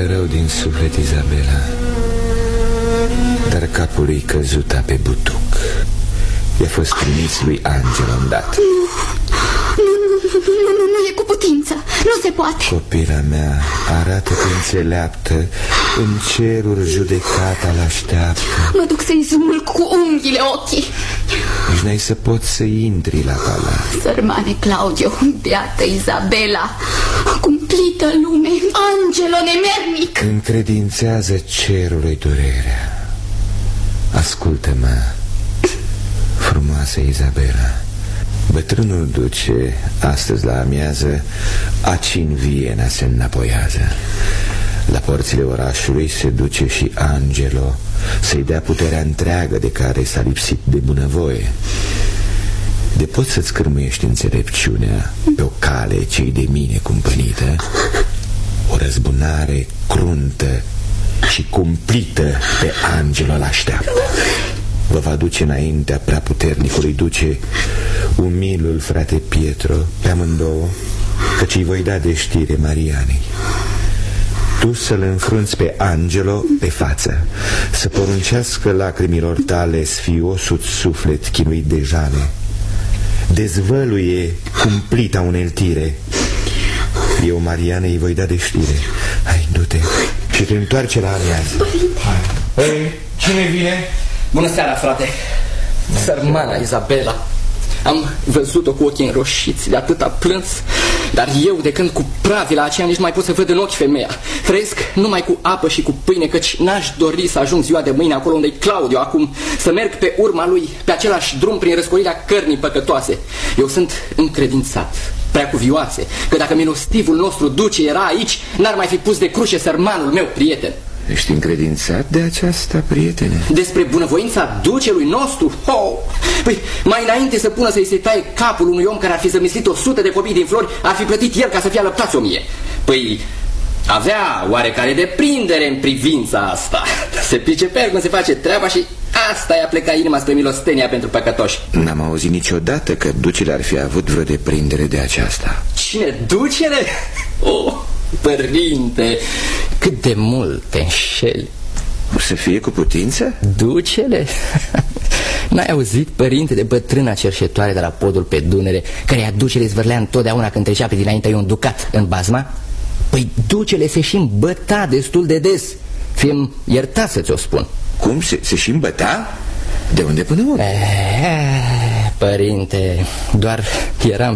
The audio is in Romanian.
rău din suflet, Izabela, dar capul ei căzuta pe butuc. I-a fost trimis lui Angelo îndată. Nu e cu putință. Nu se poate. Copila mea, arată-te înțeleaptă. În ceruri judecata l-așteaptă. Mă duc să-i smulg cu unghiile ochii. Nici n-ai să poți să intri la palat. Sărmane Claudio, beată Izabela, cumplită lume, Angelo nemernic. Încredințează cerului durerea. Ascultă-mă, frumoasă Izabela. Bătrânul duce astăzi la amiază aci în Viena se înapoiază. La porțile orașului se duce și Angelo să-i dea puterea întreagă de care s-a lipsit de bunăvoie. De poți să-ți cârmuiești înțelepciunea pe o cale ce-i de mine cumpănită. O răzbunare cruntă și cumplită pe Angelo l-așteaptă. Vă va duce înaintea prea puternicului duce umilul frate Pietro pe amândouă, căci îi voi da de știre Marianei. Tu să-l înfrunți pe Angelo pe față, să poruncească lacrimilor tale sfiosul suflet chinuit de jale. Dezvăluie cumplita uneltire. Eu Marianei îi voi da de știre. Hai, du-te și te întoarce la amiază. Ei, cine vine? Bună seara, frate. Sărmana Izabela. Am văzut-o cu ochii înroșiți, de atâta plâns. Dar eu, de când cu pravila aceea, nici nu mai pot să văd în ochi femeia. Trăiesc numai cu apă și cu pâine, căci n-aș dori să ajung ziua de mâine acolo unde-i Claudio acum, să merg pe urma lui, pe același drum prin răscolirea cărnii păcătoase. Eu sunt încredințat, prea cuvioase, că dacă milostivul nostru duce era aici, n-ar mai fi pus de cruce sărmanul meu prieten. Ești încredințat de aceasta, prietene? Despre bunăvoința ducelui nostru? Păi, mai înainte să pună să-i se taie capul unui om care ar fi zămislit 100 de copii din flori, ar fi plătit el ca să fie alăptați 1000. Păi, avea oarecare deprindere în privința asta. Se pricepea cum se face treaba și asta i-a plecat inima spre milostenia pentru păcătoși. N-am auzit niciodată că ducele ar fi avut vreo deprindere de aceasta. Cine, ducele? Oh, părinte, cât de mult te înșeli. O să fie cu putință? Ducele? N-ai auzit, părinte, de bătrâna cerșetoare de la podul pe Dunăre, care ducele zvârlea întotdeauna când trecea pe dinaintea un ducat în Bazma? Păi ducele se și îmbăta destul de des. Fie-mi iertat să ți-o spun. Cum? Se și îmbăta? De unde până unde? Părinte, doar eram